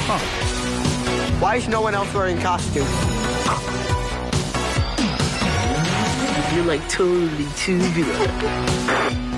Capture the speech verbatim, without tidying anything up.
Huh. Why is no one else wearing costumes? You're like totally tubular.